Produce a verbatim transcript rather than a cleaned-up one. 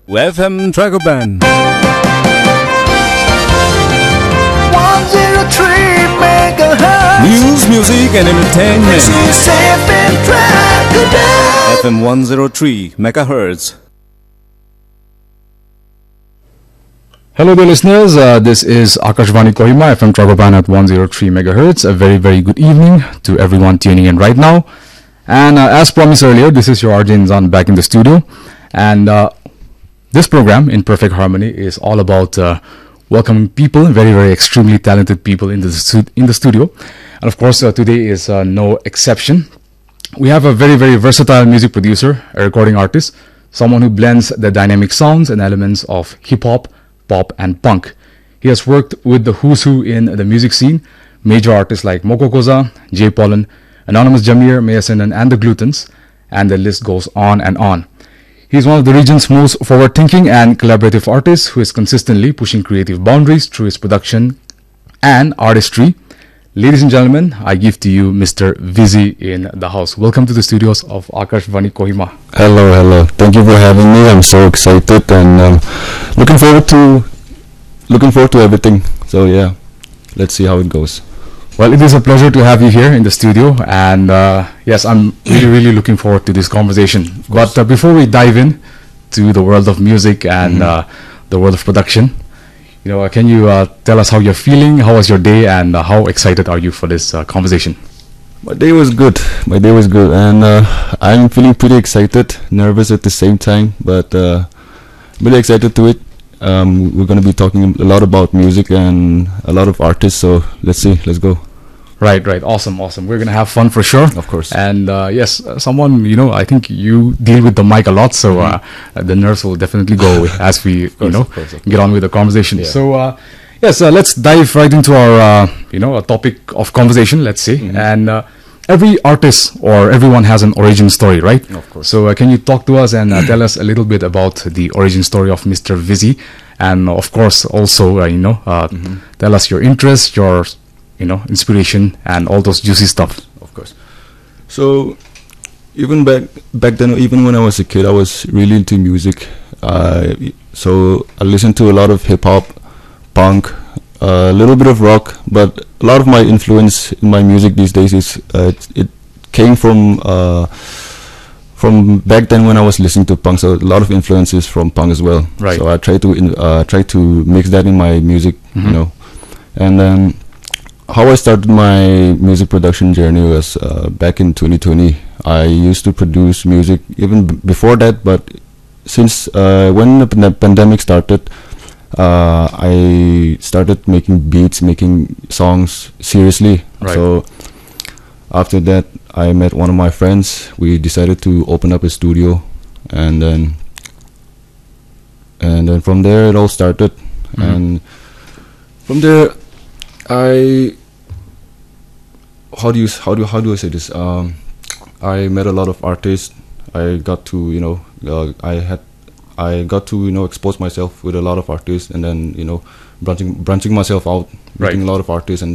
F M Tracker Band. one oh three megahertz. News, music and entertainment. This is F M Tracker Band. F M one oh three megahertz. Hello dear listeners, uh, this is Akashvani Kohima, F M Tracker Band at one oh three megahertz. A very very good evening to everyone tuning in right now. And uh, as promised earlier, this is your R J Inzan back in the studio. And uh, this program, In Perfect Harmony, is all about uh, welcoming people, very, very extremely talented people in the, stu- in the studio. And of course, uh, today is uh, no exception. We have a very, very versatile music producer, a recording artist, someone who blends the dynamic sounds and elements of hip-hop, pop, and punk. He has worked with the who's who in the music scene, major artists like Moko Koza, Jay Pollen, Anonymous Jamir, Mayasenan, and the Glutens, and the list goes on and on. He is one of the region's most forward-thinking and collaborative artists who is consistently pushing creative boundaries through his production and artistry. Ladies and gentlemen, I give to you Mister Vizzy in the house. Welcome to the studios of Akashvani Kohima. Hello, hello. Thank you for having me. I'm so excited and um, looking forward to looking forward to everything. So yeah, let's see how it goes. Well, it is a pleasure to have you here in the studio, and uh, yes, I'm really, really looking forward to this conversation. But uh, before we dive in to the world of music and mm-hmm. uh, the world of production, you know, uh, can you uh, tell us how you're feeling? How was your day, and uh, how excited are you for this uh, conversation? My day was good. My day was good, and uh, I'm feeling pretty excited, nervous at the same time, but uh, really excited to it. Um, we're going to be talking a lot about music and a lot of artists, so let's see, let's go. Right, right, awesome, awesome. We're going to have fun for sure. Of course. And uh, yes, uh, someone, you know, I think you deal with the mic a lot, so uh, mm-hmm. the nerves will definitely go away as we, course, you know, of course, of course. get on with the conversation. Yeah. So, uh, yes, uh, let's dive right into our, uh, you know, a topic of conversation, let's say. Mm-hmm. And uh, every artist or everyone has an origin story, right? Of course. So uh, can you talk to us and uh, tell us a little bit about the origin story of Mister Vizzy? And of course, also, uh, you know, uh, mm-hmm. tell us your interest, your, you know, inspiration, and all those juicy stuff. Of course. So, even back back then, even when I was a kid, I was really into music. Uh, so I listened to a lot of hip hop, punk, a uh, little bit of rock, but a lot of my influence in my music these days is uh, it, it came from. Uh, From back then when I was listening to punk, so a lot of influences from punk as well. Right. So I try to in, uh, try to mix that in my music, mm-hmm. you know. And then how I started my music production journey was uh, back in twenty twenty. I used to produce music even b- before that, but since uh, when the p- pandemic started, uh, I started making beats, making songs seriously. Right. So after that, I met one of my friends. We decided to open up a studio, and then and then from there it all started. Mm-hmm. And from there, I how do you how do how do I say this? Um, I met a lot of artists. I got to you know uh, I had I got to you know expose myself with a lot of artists, and then you know branching branching myself out, meeting right. a lot of artists, and